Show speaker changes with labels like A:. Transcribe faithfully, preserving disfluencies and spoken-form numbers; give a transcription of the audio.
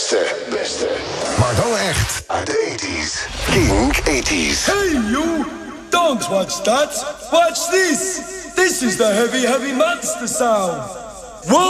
A: beste, beste. Maar dan echt uit de eighties. King eighties.
B: Hey you, don't watch that. Watch this. This is the heavy, heavy monster sound. Whoa.